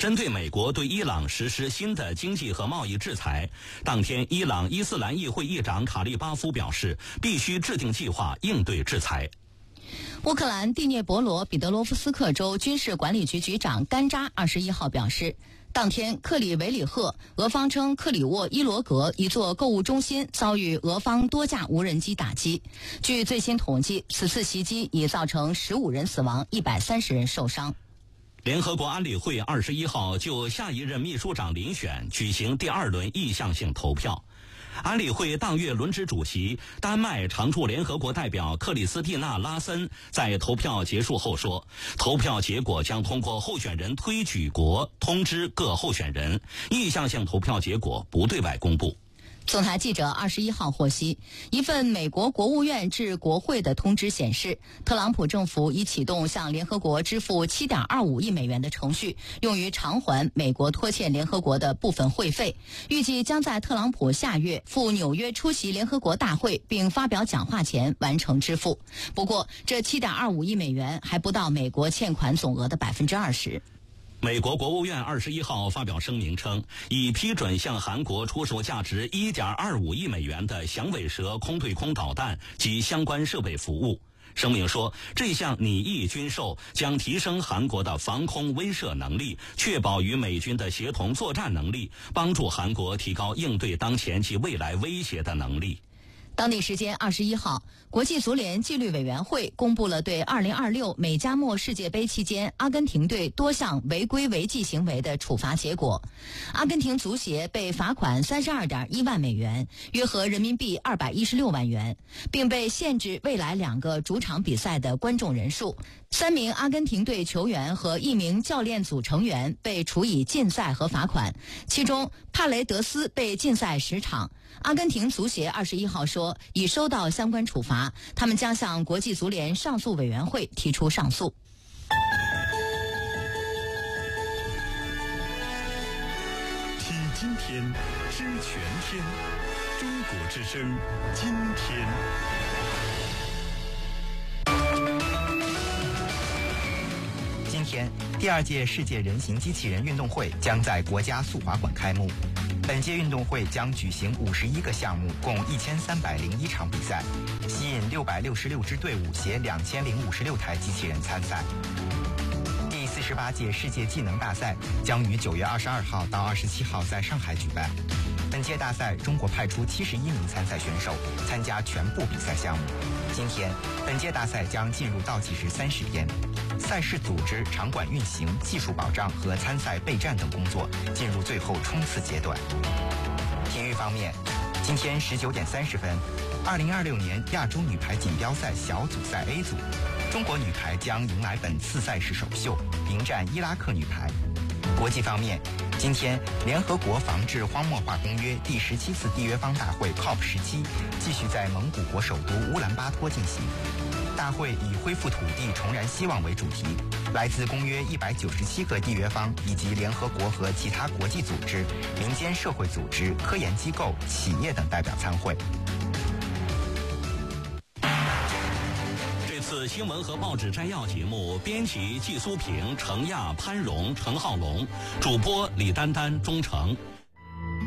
针对美国对伊朗实施新的经济和贸易制裁，当天伊朗伊斯兰议会议长卡利巴夫表示，必须制定计划应对制裁。 乌克兰第聂伯罗彼得罗夫斯克州军事管理局局长甘扎21号表示，当天克里维里赫，俄方称克里沃伊罗格一座购物中心遭遇俄方多架无人机打击。据最新统计，此次袭击已造成15人死亡，130人受伤。 联合国安理会21号就下一任秘书长遴选举行第2轮意向性投票。安理会当月轮值主席丹麦常驻联合国代表克里斯蒂娜·拉森在投票结束后说，投票结果将通过候选人推举国通知各候选人，意向性投票结果不对外公布。 总台记者21号获悉，一份美国国务院致国会的通知显示，特朗普政府已启动向联合国支付7.25亿美元的程序，用于偿还美国拖欠联合国的部分会费，预计将在特朗普下月赴纽约出席联合国大会并发表讲话前完成支付。不过，这7.25亿美元还不到美国欠款总额的20%。 美国国务院21号发表声明称，已批准向韩国出售价值1.25亿美元的响尾蛇空对空导弹及相关设备服务。声明说，这项拟议军售将提升韩国的防空威慑能力，确保与美军的协同作战能力，帮助韩国提高应对当前及未来威胁的能力。 当地时间21号，国际足联纪律委员会公布了对2026美加墨世界杯期间阿根廷队多项违规违纪行为的处罚结果。阿根廷足协被罚款32.1万美元，约合人民币216万元，并被限制未来2个主场比赛的观众人数。3名阿根廷队球员和1名教练组成员被处以禁赛和罚款，其中帕雷德斯被禁赛10场。阿根廷足协21号说，已收到相关处罚，他们将向国际足联上诉委员会提出上诉。 听今天，知全天，中国之声，今天。 今天，第2届世界人形机器人运动会将在国家速滑馆开幕。本届运动会将举行51个项目，共1301场比赛，吸引666支队伍携2056台机器人参赛。第48届世界技能大赛将于9月22号到27号在上海举办。本届大赛，中国派出71名参赛选手参加全部比赛项目。今天，本届大赛将进入倒计时30天。赛事组织、场馆运行、技术保障和参赛备战等工作进入最后冲刺阶段。体育方面，今天19点30分，2026年亚洲女排锦标赛小组赛 A 组，中国女排将迎来本次赛事首秀，迎战伊拉克女排。国际方面，今天联合国防治荒漠化公约第17次缔约方大会 COP17 继续在蒙古国首都乌兰巴托进行。大会以恢复土地重燃希望为主题，来自公约197个缔约方以及联合国和其他国际组织、民间社会组织、科研机构、企业等代表参会。 这次新闻和报纸摘要节目，编辑季苏平、程亚、潘荣、程浩龙，主播李丹丹、钟诚。